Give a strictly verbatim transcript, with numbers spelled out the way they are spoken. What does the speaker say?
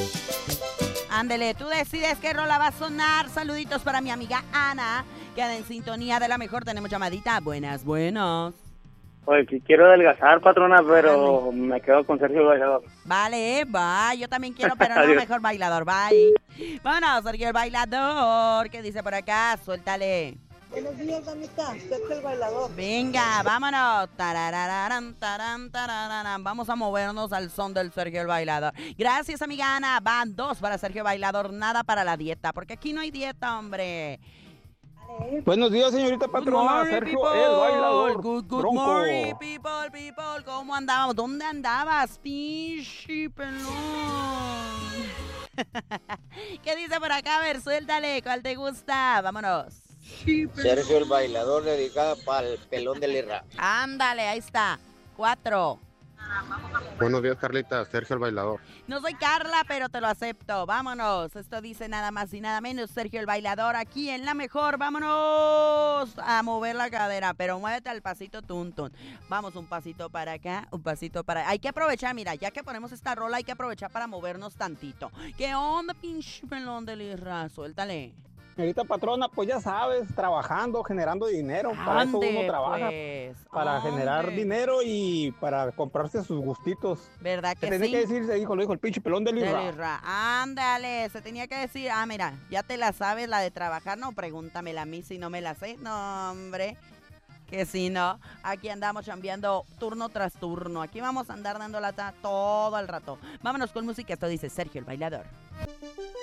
Ándele, tú decides qué rola va a sonar. Saluditos para mi amiga Ana, que anda en sintonía de la mejor. Tenemos llamadita. Buenas, buenos. Oye, que quiero adelgazar, patrona, pero me quedo con Sergio el Bailador. Vale, bye. Yo también quiero, pero no mejor bailador. Bye. Vámonos, Sergio el Bailador. ¿Qué dice por acá? Suéltale. Buenos días, damita. Sergio el Bailador. Venga, vámonos. Tarararán, tarán, tarararán. Vamos a movernos al son del Sergio el Bailador. Gracias, amiga Ana. Van dos para Sergio el Bailador, nada para la dieta, porque aquí no hay dieta, hombre. Buenos días, señorita patrona. Morning, Sergio people. el Bailador. Good, good Bronco. morning, people, people. ¿Cómo andábamos? ¿Dónde andabas? Pinche pelón. ¿Qué dice por acá? A ver, suéltale. ¿Cuál te gusta? Vámonos. Sergio el Bailador, dedicada para el pelón de Lirra. Ándale, ahí está. Cuatro. Buenos días, Carlita. Sergio el Bailador. No soy Carla, pero te lo acepto. Vámonos. Esto dice nada más y nada menos Sergio el Bailador aquí en La Mejor. Vámonos a mover la cadera, pero muévete al pasito tun tun. Vamos, un pasito para acá, un pasito para... Hay que aprovechar, mira, ya que ponemos esta rola, hay que aprovechar para movernos tantito. ¿Qué onda, pinche pelón de lirra? Suéltale. Señorita patrona, pues ya sabes, trabajando, generando dinero. Para eso Ande, uno trabaja. pues. Para Ande. generar dinero y para comprarse sus gustitos. ¿Verdad que Se tenía sí? que decir, se dijo, lo dijo el pinche pelón de De Lirra. Lirra. Ándale, se tenía que decir, ah, mira, ya te la sabes, la de trabajar, no, pregúntamela a mí si no me la sé. No, hombre, que si no, aquí andamos chambeando turno tras turno. Aquí vamos a andar dando lata todo el rato. Vámonos con música, esto dice Sergio el Bailador.